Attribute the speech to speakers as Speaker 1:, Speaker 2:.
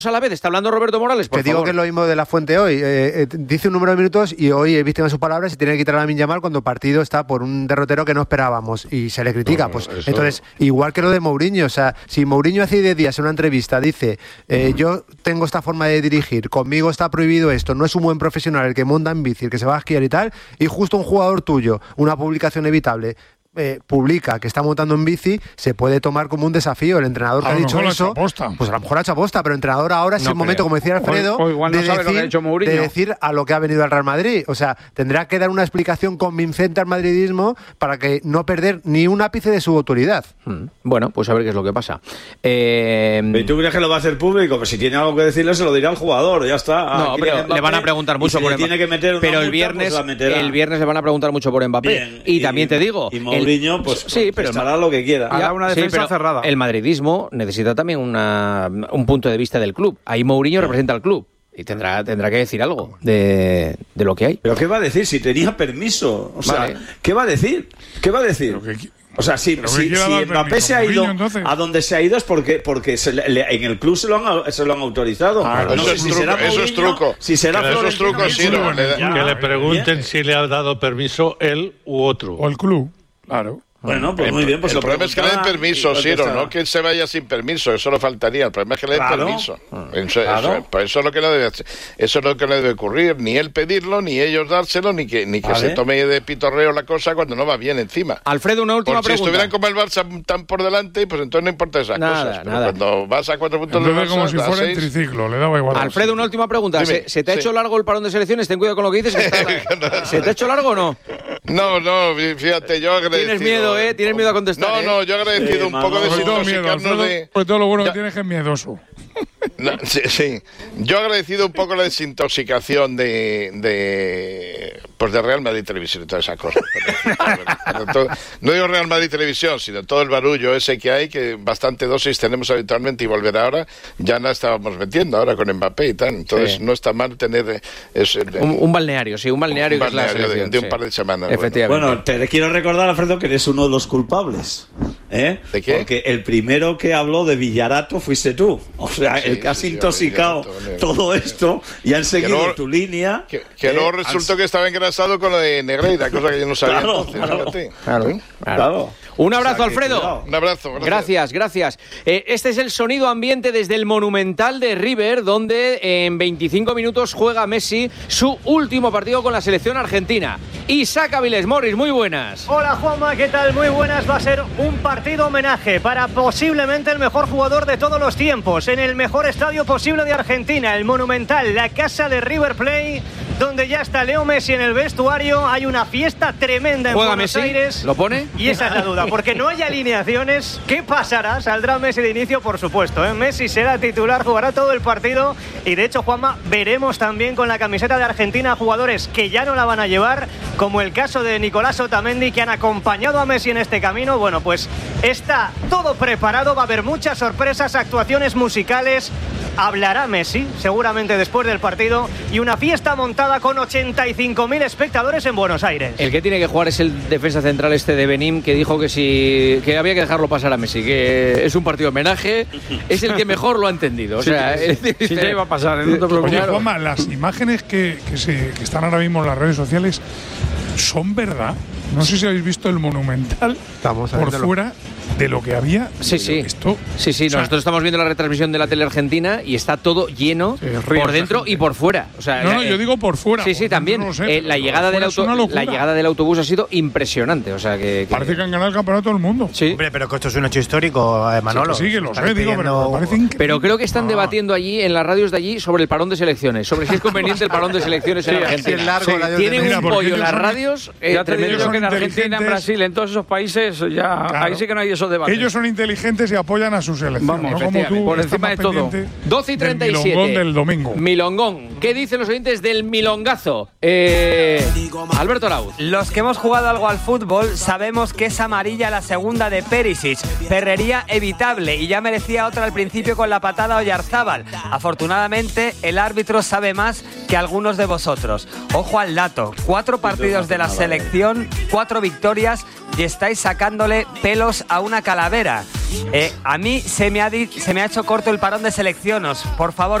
Speaker 1: a la vez. Está hablando Roberto Morales, por
Speaker 2: favor. Te digo que es lo mismo de La Fuente hoy. Dice un número de minutos y hoy he visto en sus palabras y tiene que quitar a Lamine Yamal cuando el partido está por un derrotero que no esperábamos y se le critica. Entonces, igual que lo de Mourinho, o sea, si Mourinho hace 10 días en una entrevista dice yo tengo esta forma de dirigir, conmigo está prohibido esto, no es un buen profesional el que monta en bici, el que se va a esquiar y tal, y justo un jugador tuyo, una publicación evitable, publica que está montando en bici, se puede tomar como un desafío. El entrenador que ha dicho eso, pues a lo mejor ha hecho aposta, pero el entrenador ahora es el momento, como decía Alfredo, de decir a lo que ha venido al Real Madrid. O sea, tendrá que dar una explicación convincente al madridismo para que no perder ni un ápice de su autoridad.
Speaker 1: Bueno, pues a ver qué es lo que pasa.
Speaker 3: ¿Y tú crees que lo va a hacer público? Pues si tiene algo que decirle se lo dirá al jugador, ya está.
Speaker 1: No, pero le van a preguntar mucho por
Speaker 3: Mbappé. Pero
Speaker 1: el viernes le van a preguntar mucho por Mbappé.
Speaker 3: Bien,
Speaker 1: y también te digo,
Speaker 3: Mourinho, pues hará lo que quiera.
Speaker 4: Hará una defensa cerrada.
Speaker 1: El madridismo necesita también un punto de vista del club. Ahí Mourinho representa al club. Y tendrá que decir algo de lo que hay.
Speaker 3: ¿Pero qué va a decir si tenía permiso? O sea, ¿qué va a decir? O sea, si Mbappé se ha ido a donde se ha ido es porque en el club se lo han autorizado.
Speaker 5: Eso es truco.
Speaker 3: Si será
Speaker 5: Florentino,
Speaker 6: que le pregunten si le ha dado permiso él u otro.
Speaker 4: O el club, claro.
Speaker 3: Bueno, pues muy bien. Pues
Speaker 5: el problema es que le den permiso, Siro, no que él se vaya sin permiso, eso no faltaría. El problema es que le den permiso. Eso es lo que no debe hacer. Eso es lo que no debe ocurrir. Ni él pedirlo, ni ellos dárselo, ni que se tome de pitorreo la cosa cuando no va bien encima.
Speaker 1: Alfredo, una última pregunta.
Speaker 5: Si estuvieran como el Barça tan por delante, pues entonces no importa esas cosas. Pero cuando vas a 4 puntos del Barça,
Speaker 4: como si fuera el triciclo, le daba igual.
Speaker 1: Alfredo, una última pregunta. ¿Se te ha hecho largo el parón de selecciones? Ten cuidado con lo que dices. ¿Se te ha hecho largo o no?
Speaker 5: No, fíjate, yo agradecido.
Speaker 1: Tienes miedo, Tienes miedo a contestar.
Speaker 5: No, yo agradecido un poco de desintoxicarnos de...
Speaker 4: Pues todo lo bueno que tienes es miedoso.
Speaker 5: No, sí. Yo agradecido un poco la desintoxicación de Real Madrid Televisión y todas esas cosas. No digo Real Madrid Televisión, sino todo el barullo ese que hay, que bastante dosis tenemos habitualmente y volver ahora, ya la estábamos metiendo ahora con Mbappé y tal. Entonces no está mal tener
Speaker 1: un balneario, un balneario que es la selección,
Speaker 5: de un par de semanas.
Speaker 1: Efectivamente.
Speaker 3: Bueno, te quiero recordar, Alfredo, que eres uno de los culpables. ¿De
Speaker 5: qué?
Speaker 3: Porque el primero que habló de Villarato fuiste tú. O sea, el que has intoxicado todo esto y han seguido tu línea.
Speaker 5: Que luego resultó que estaba engrasado con lo de Negreira, cosa que yo no sabía.
Speaker 1: Claro. Un abrazo, Alfredo.
Speaker 5: Un abrazo.
Speaker 1: Gracias. Este es el sonido ambiente desde el Monumental de River, donde en 25 minutos juega Messi su último partido con la selección argentina. Isaac Avilés, Morris, muy buenas.
Speaker 7: Hola Juanma, ¿qué tal? Muy buenas. Va a ser un partido homenaje para posiblemente el mejor jugador de todos los tiempos, en el mejor estadio posible de Argentina, el Monumental, la casa de River Plate, donde ya está Leo Messi en el vestuario. Hay una fiesta tremenda en Buenos Aires.
Speaker 1: ¿Lo pone?
Speaker 7: Y esa es la duda, porque no hay alineaciones. ¿Qué pasará? ¿Saldrá Messi de inicio? Por supuesto, Messi será titular, jugará todo el partido. Y de hecho, Juanma, veremos también con la camiseta de Argentina jugadores que ya no la van a llevar, como el caso de Nicolás Otamendi, que han acompañado a Messi en este camino. Bueno, pues está todo preparado, va a haber muchas sorpresas, actuaciones musicales. Hablará Messi, seguramente después del partido, y una fiesta montada con 85.000 espectadores en Buenos Aires.
Speaker 1: El que tiene que jugar es el defensa central de Benín, que dijo que había que dejarlo pasar a Messi, que es un partido homenaje, es el que mejor lo ha entendido. O sea,
Speaker 4: sí, ya iba a pasar, no te preocupes. Oye, Juanma, las imágenes que están ahora mismo en las redes sociales son verdad. No sé si habéis visto el Monumental por fuera de lo que había.
Speaker 1: Sí. Nosotros estamos viendo la retransmisión de la tele argentina y está todo lleno por dentro y por fuera. O sea,
Speaker 4: yo digo por fuera.
Speaker 1: Sí, también.
Speaker 4: No sé,
Speaker 1: la llegada del autobús ha sido impresionante. O sea,
Speaker 4: parece que han ganado el campeonato del mundo.
Speaker 2: Sí. Hombre, pero que esto es un hecho histórico, Manolo.
Speaker 4: Sí, que lo sé, digo, pero me parece increíble.
Speaker 1: Pero creo que están debatiendo allí, en las radios de allí, sobre el parón de selecciones, sobre si es conveniente el parón de selecciones en Argentina. Tienen un pollo en las radios.
Speaker 8: Ya te digo que en Argentina, en Brasil, en todos esos países, ahí sí que no hay esos debates.
Speaker 4: Ellos son inteligentes y apoyan a su selección.
Speaker 8: Vamos, ¿no? Como tú,
Speaker 1: por encima de todo. 12:37.
Speaker 4: Milongón del domingo.
Speaker 1: Milongón. ¿Qué dicen los oyentes del milongazo? Alberto Arauz.
Speaker 9: Los que hemos jugado algo al fútbol sabemos que es amarilla la segunda de Perisic. Perrería evitable y ya merecía otra al principio con la patada a Oyarzábal. Afortunadamente, el árbitro sabe más que algunos de vosotros. Ojo al dato. 4 partidos de la selección, 4 victorias y estáis sacándole pelos a una calavera. A mí se me ha hecho corto el parón de selecciones. Por favor,